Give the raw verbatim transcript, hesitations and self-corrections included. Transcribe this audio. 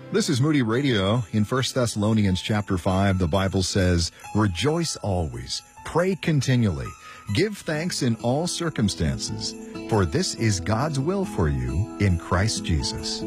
This is Moody Radio. In First Thessalonians chapter five, the Bible says, "Rejoice always, pray continually, give thanks in all circumstances, for this is God's will for you in Christ Jesus."